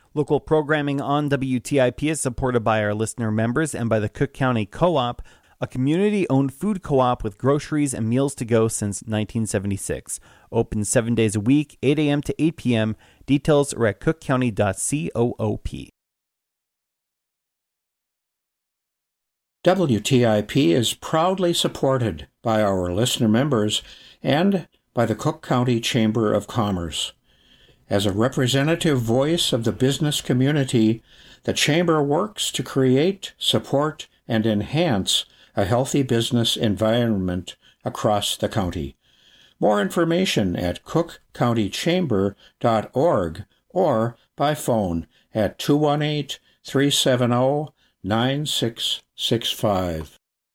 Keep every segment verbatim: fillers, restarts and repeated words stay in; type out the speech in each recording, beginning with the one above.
Local programming on W T I P is supported by our listener members and by the Cook County Co-op, a community-owned food co-op with groceries and meals to go since nineteen seventy-six. Open seven days a week, eight a.m. to eight p.m. Details are at cook county dot coop. W T I P is proudly supported by our listener members and by the Cook County Chamber of Commerce. As a representative voice of the business community, the Chamber works to create, support, and enhance a healthy business environment across the county. More information at cook county chamber dot org or by phone at two one eight, three seven zero, nine six six five.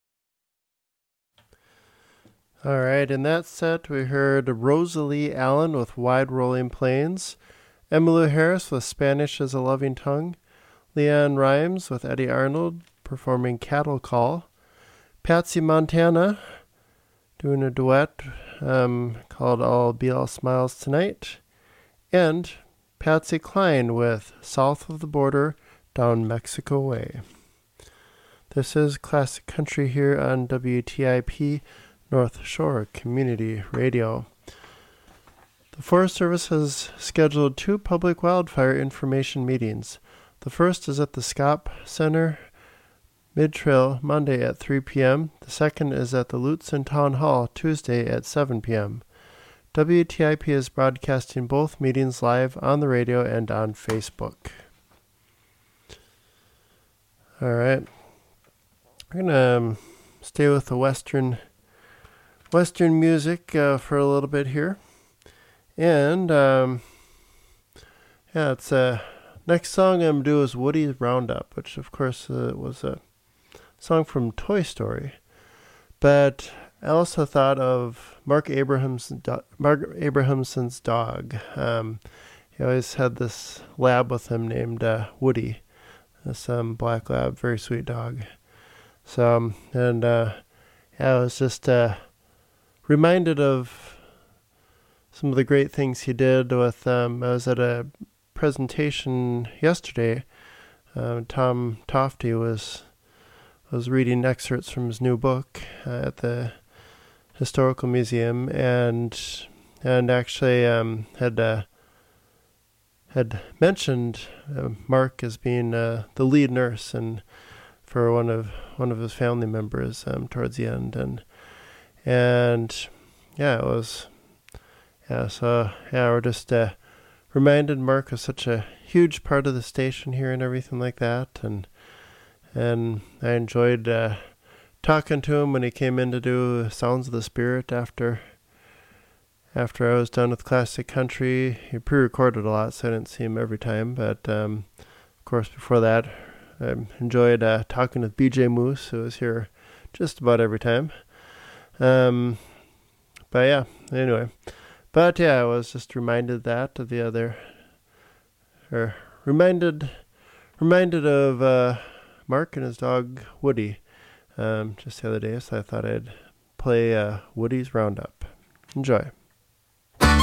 All right, in that set, we heard Rosalie Allen with Wide Rolling Plains, Emmylou Harris with Spanish as a Loving Tongue, Leanne Rhymes with Eddie Arnold performing Cattle Call, Patsy Montana doing a duet um, called I'll Be All Smiles Tonight, and Patsy Cline with South of the Border, Down Mexico Way. This is Classic Country here on W T I P North Shore Community Radio. The Forest Service has scheduled two public wildfire information meetings. The first is at the Scott Center Mid-Trail Monday at three p.m. The second is at the Lutzen Town Hall Tuesday at seven p.m. W T I P is broadcasting both meetings live on the radio and on Facebook. All right. We're going to um, stay with the Western Western music uh, for a little bit here. And, um, yeah, it's uh, next song I'm going to do is Woody's Roundup, which, of course, uh, was a song from Toy Story. But I also thought of Mark Abraham's do- Mark Abrahamson's dog. Um, he always had this lab with him named uh, Woody. This um, black lab, very sweet dog. So, um, and, uh, yeah, I was just uh, reminded of some of the great things he did with, um, I was at a presentation yesterday. Uh, Tom Tofty was was reading excerpts from his new book uh, at the Historical Museum, and and actually um, had uh, had mentioned uh, Mark as being uh, the lead nurse and for one of one of his family members um, towards the end, and and yeah, it was. Yeah, so, yeah, we're just uh, reminded Mark was such a huge part of the station here and everything like that, and and I enjoyed uh, talking to him when he came in to do Sounds of the Spirit after after I was done with Classic Country. He pre-recorded a lot, so I didn't see him every time, but, um, of course, before that, I enjoyed uh, talking with B J Moose, who was here just about every time. Um, but, yeah, anyway. But yeah, I was just reminded that of the other, or reminded, reminded of uh, Mark and his dog Woody, um, just the other day. So I thought I'd play uh, Woody's Roundup. Enjoy.